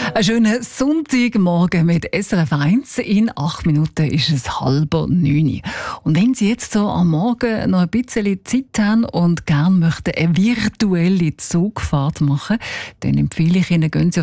Einen schönen Sonntagmorgen mit SRF 1. In 8 Minuten ist es 8:30. Und wenn Sie jetzt so am Morgen noch ein bisschen Zeit haben und gerne möchten eine virtuelle Zugfahrt machen, dann empfehle ich Ihnen, gehen Sie auf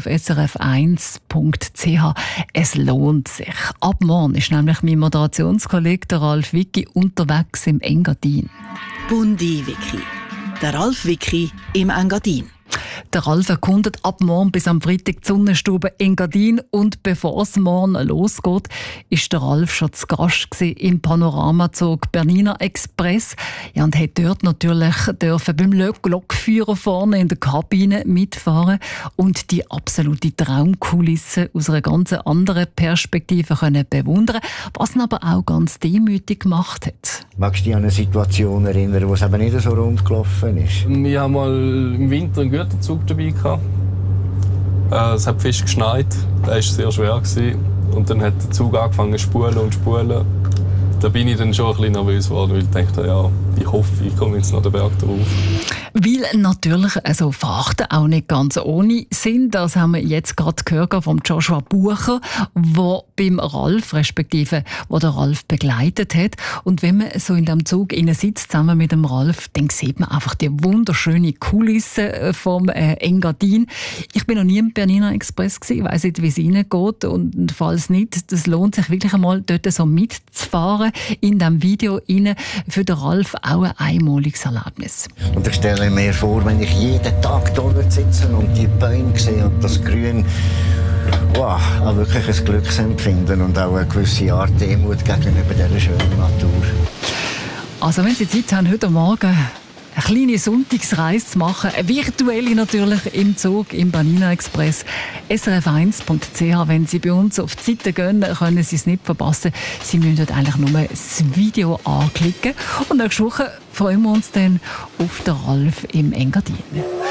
srf1.ch. Es lohnt sich. Ab morgen ist nämlich mein Moderationskollege der Ralf Wicki unterwegs im Engadin. Bundi-Wiki. Der Ralf Wicki im Engadin. Der Ralf erkundet ab morgen bis am Freitag die Sonnenstube Engadin. Und bevor es morgen losgeht, ist der Ralf schon zu Gast im Panoramazug Bernina Express. Ja, und hat dort natürlich beim Lokführer vorne in der Kabine mitfahren und die absolute Traumkulisse aus einer ganz anderen Perspektive können bewundern, was ihn aber auch ganz demütig gemacht hat. Magst du dich an eine Situation erinnern, wo es eben nicht so rund gelaufen ist? Wir haben mal im Winter einen Güterzug dabei gehabt. Es hat fest geschneit, der war sehr schwer. Und dann hat der Zug angefangen zu spulen und spulen. Da bin ich dann schon ein bisschen nervös geworden, weil ich dachte, ja, ich hoffe, ich komme jetzt noch den Berg drauf. Weil natürlich Fahrten auch nicht ganz ohne sind. Das haben wir jetzt gerade gehört von Joshua Bucher, der beim Ralf, respektive wo der Ralf begleitet hat. Und wenn man so in dem Zug sitzt, zusammen mit dem Ralf, dann sieht man einfach die wunderschöne Kulisse vom Engadin. Ich bin noch nie im Bernina Express gewesen, weiss nicht, wie es reingeht. Und falls nicht, das lohnt sich wirklich einmal dort so mitzufahren in diesem Video rein. Für den Ralf auch ein einmaliges Erlebnis. Und ich stelle mir vor, wenn ich jeden Tag dort sitze und die Bäume sehe und das Grün, wow, auch wirklich ein Glücksempfinden und auch eine gewisse Art Demut gegenüber dieser schönen Natur. Also wenn Sie Zeit haben, heute Morgen eine kleine Sonntagsreise zu machen, eine virtuelle natürlich im Zug, im Bernina Express, srf1.ch. Wenn Sie bei uns auf die Seite gehen, können Sie es nicht verpassen. Sie müssen dort eigentlich nur das Video anklicken. Und nächste Woche freuen wir uns dann auf den Ralf im Engadin.